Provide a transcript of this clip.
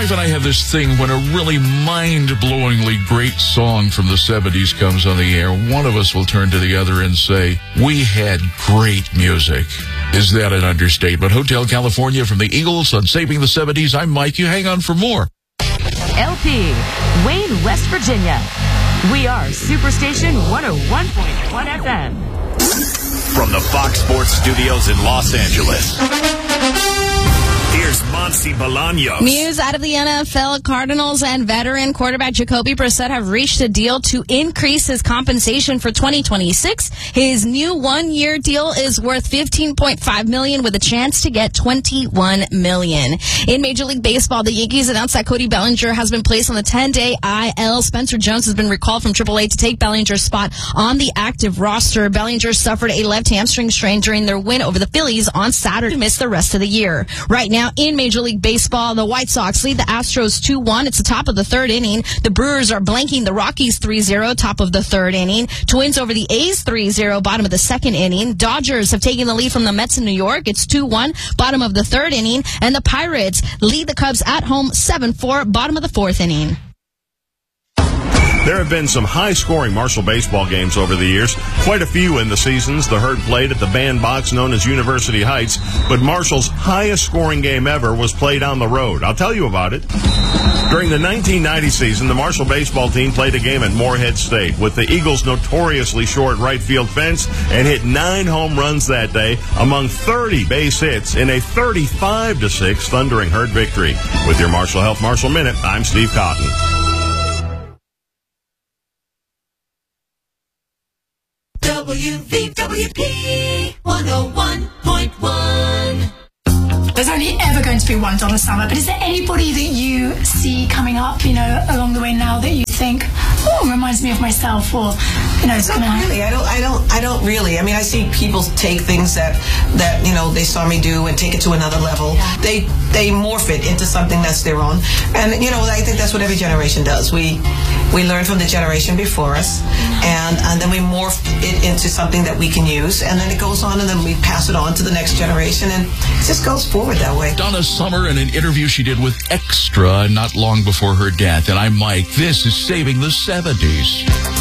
wife and I have this thing when a really mind-blowingly great song from the 70s comes on the air, one of us will turn to the other and say, we had great music. Is that an understatement? Hotel California from the Eagles on Saving the 70s. I'm Mike. You hang on for more. LP, Wayne, West Virginia. We are Superstation 101.1 FM. From the Fox Sports Studios in Los Angeles, here's Monty Bolaños. News out of the NFL. Cardinals and veteran quarterback Jacoby Brissett have reached a deal to increase his compensation for 2026. His new one-year deal is worth $15.5 million with a chance to get $21 million. In Major League Baseball, the Yankees announced that Cody Bellinger has been placed on the 10-day IL. Spencer Jones has been recalled from AAA to take Bellinger's spot on the active roster. Bellinger suffered a left hamstring strain during their win over the Phillies on Saturday to miss the rest of the year. Right now, in Major League Baseball, the White Sox lead the Astros 2-1. It's the top of the third inning. The Brewers are blanking the Rockies 3-0, top of the third inning. Twins over the A's 3-0, bottom of the second inning. Dodgers have taken the lead from the Mets in New York. It's 2-1, bottom of the third inning. And the Pirates lead the Cubs at home 7-4, bottom of the fourth inning. There have been some high-scoring Marshall baseball games over the years, quite a few in the seasons. The Herd played at the bandbox known as University Heights, but Marshall's highest-scoring game ever was played on the road. I'll tell you about it. During the 1990 season, the Marshall baseball team played a game at Morehead State with the Eagles' notoriously short right field fence and hit 9 home runs that day among 30 base hits in a 35-6 thundering Herd victory. With your Marshall Health Marshall Minute, I'm Steve Cotton. WVWP 101.1. There's only ever going to be one Donna Summer, but is there anybody that you see coming up, along the way now that you think, oh, reminds me of myself, or, it's Not really. I don't really. I mean, I see people take things that they saw me do and take it to another level. Yeah. They morph it into something that's their own. And, I think that's what every generation does. We learn from the generation before us, and then we morph it into something that we can use, and then it goes on, and then we pass it on to the next generation, and it just goes forward that way. Donna Summer in an interview she did with Extra not long before her death. And I'm Mike. This is Saving the 70s.